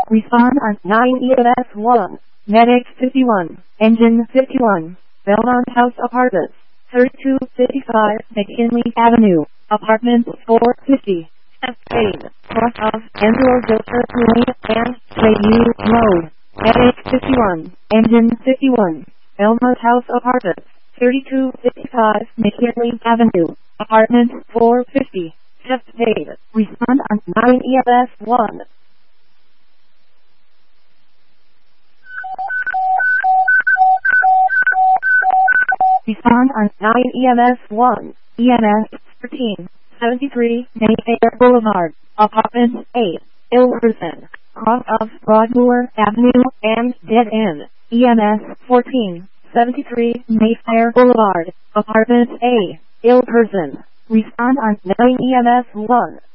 Respond on 9 EMS 1. Medic 51. Engine 51. Belmont House Apartments. 3255 McKinley Avenue. Apartment 450. Cascade. Cross of Angelo Joseph Lane and J.U. Road. Medic 51. Engine 51. Belmont House Apartments. 3255 McKinley Avenue. Apartment 450. Cascade. Respond on 9 EMS 1. Respond on 9 EMS 1. EMS 1373 Mayfair Boulevard. Apartment 8. Ilverson. Cross of Broadmoor Avenue and Dead End. EMS 1473 Mayfair Boulevard. Apartment A. Ilverson. Respond on 9 EMS 1.